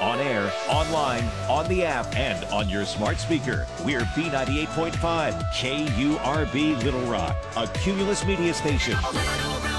on air, online, on the app, and on your smart speaker. We're B98.5 KURB Little Rock, a Cumulus media station.